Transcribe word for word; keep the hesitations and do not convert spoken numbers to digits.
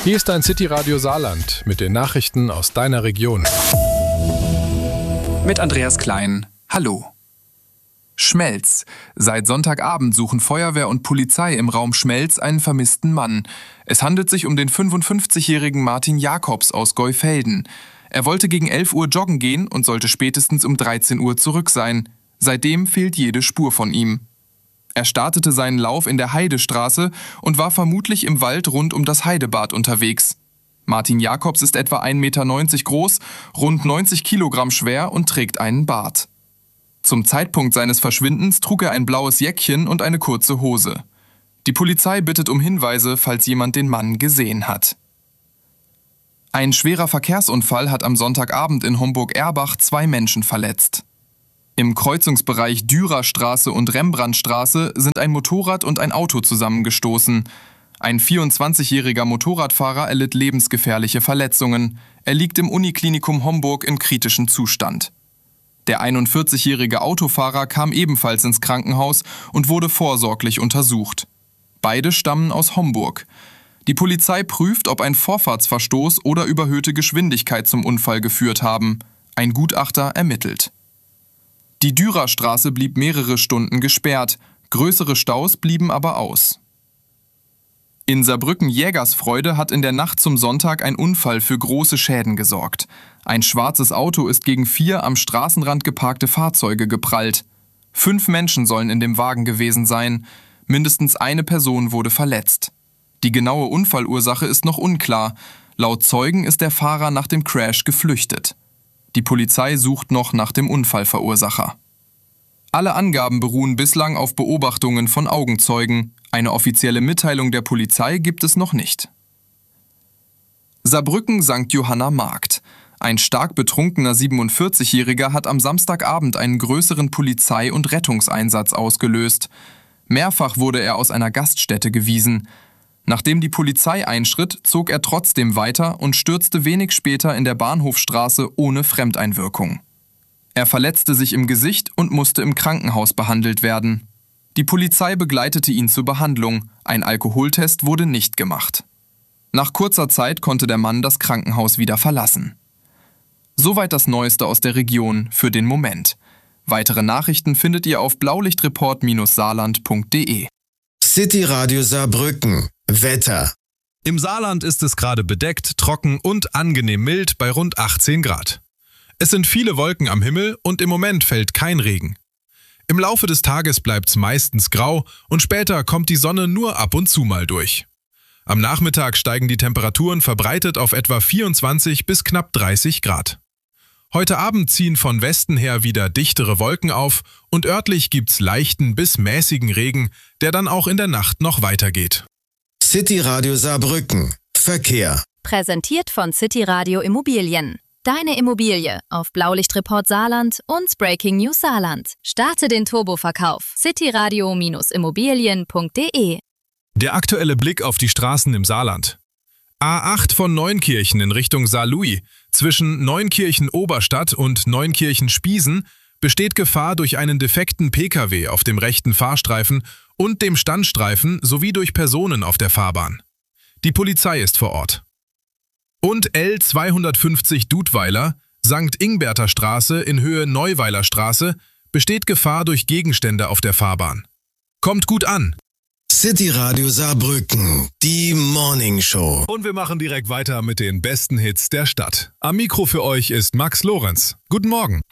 Hier ist dein City Radio Saarland mit den Nachrichten aus deiner Region. Mit Andreas Klein. Hallo. Schmelz. Seit Sonntagabend suchen Feuerwehr und Polizei im Raum Schmelz einen vermissten Mann. Es handelt sich um den fünfundfünfzigjährigen Martin Jakobs aus Geufelden. Er wollte gegen elf Uhr joggen gehen und sollte spätestens um dreizehn Uhr zurück sein. Seitdem fehlt jede Spur von ihm. Er startete seinen Lauf in der Heidestraße und war vermutlich im Wald rund um das Heidebad unterwegs. Martin Jakobs ist etwa ein Meter neunzig groß, rund neunzig Kilogramm schwer und trägt einen Bart. Zum Zeitpunkt seines Verschwindens trug er ein blaues Jäckchen und eine kurze Hose. Die Polizei bittet um Hinweise, falls jemand den Mann gesehen hat. Ein schwerer Verkehrsunfall hat am Sonntagabend in Homburg-Erbach zwei Menschen verletzt. Im Kreuzungsbereich Dürerstraße und Rembrandtstraße sind ein Motorrad und ein Auto zusammengestoßen. Ein vierundzwanzigjähriger Motorradfahrer erlitt lebensgefährliche Verletzungen. Er liegt im Uniklinikum Homburg in kritischem Zustand. Der einundvierzigjährige Autofahrer kam ebenfalls ins Krankenhaus und wurde vorsorglich untersucht. Beide stammen aus Homburg. Die Polizei prüft, ob ein Vorfahrtsverstoß oder überhöhte Geschwindigkeit zum Unfall geführt haben. Ein Gutachter ermittelt. Die Dürerstraße blieb mehrere Stunden gesperrt, größere Staus blieben aber aus. In Saarbrücken-Jägersfreude hat in der Nacht zum Sonntag ein Unfall für große Schäden gesorgt. Ein schwarzes Auto ist gegen vier am Straßenrand geparkte Fahrzeuge geprallt. Fünf Menschen sollen in dem Wagen gewesen sein. Mindestens eine Person wurde verletzt. Die genaue Unfallursache ist noch unklar. Laut Zeugen ist der Fahrer nach dem Crash geflüchtet. Die Polizei sucht noch nach dem Unfallverursacher. Alle Angaben beruhen bislang auf Beobachtungen von Augenzeugen. Eine offizielle Mitteilung der Polizei gibt es noch nicht. Saarbrücken Sankt Johanna Markt. Ein stark betrunkener siebenundvierzigjähriger hat am Samstagabend einen größeren Polizei- und Rettungseinsatz ausgelöst. Mehrfach wurde er aus einer Gaststätte gewiesen. Nachdem die Polizei einschritt, zog er trotzdem weiter und stürzte wenig später in der Bahnhofstraße ohne Fremdeinwirkung. Er verletzte sich im Gesicht und musste im Krankenhaus behandelt werden. Die Polizei begleitete ihn zur Behandlung. Ein Alkoholtest wurde nicht gemacht. Nach kurzer Zeit konnte der Mann das Krankenhaus wieder verlassen. Soweit das Neueste aus der Region für den Moment. Weitere Nachrichten findet ihr auf blaulichtreport saarland punkt de. City Radio Saarbrücken. Wetter. Im Saarland ist es gerade bedeckt, trocken und angenehm mild bei rund achtzehn Grad. Es sind viele Wolken am Himmel und im Moment fällt kein Regen. Im Laufe des Tages bleibt es meistens grau und später kommt die Sonne nur ab und zu mal durch. Am Nachmittag steigen die Temperaturen verbreitet auf etwa vierundzwanzig bis knapp dreißig Grad. Heute Abend ziehen von Westen her wieder dichtere Wolken auf und örtlich gibt's leichten bis mäßigen Regen, der dann auch in der Nacht noch weitergeht. City Radio Saarbrücken. Verkehr. Präsentiert von City Radio Immobilien. Deine Immobilie auf Blaulichtreport Saarland und Breaking News Saarland. Starte den Turboverkauf. cityradio immobilien punkt de. Der aktuelle Blick auf die Straßen im Saarland. A acht von Neunkirchen in Richtung Saarlouis. Zwischen Neunkirchen-Oberstadt und Neunkirchen-Spiesen besteht Gefahr durch einen defekten Pkw auf dem rechten Fahrstreifen und dem Standstreifen sowie durch Personen auf der Fahrbahn. Die Polizei ist vor Ort. Und L zweihundertfünfzig Dudweiler, Sankt Ingberter Straße in Höhe Neuweiler Straße, besteht Gefahr durch Gegenstände auf der Fahrbahn. Kommt gut an! City Radio Saarbrücken, die Morning Show. Und wir machen direkt weiter mit den besten Hits der Stadt. Am Mikro für euch ist Max Lorenz. Guten Morgen!